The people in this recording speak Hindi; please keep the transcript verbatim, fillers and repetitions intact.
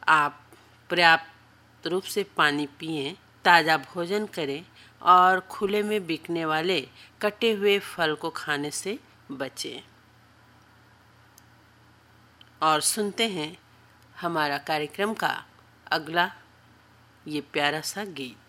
आप पर्याप्त रूप से पानी पिएं, ताज़ा भोजन करें और खुले में बिकने वाले कटे हुए फल को खाने से बचें। और सुनते हैं हमारा कार्यक्रम का अगला ये प्यारा सा गीत।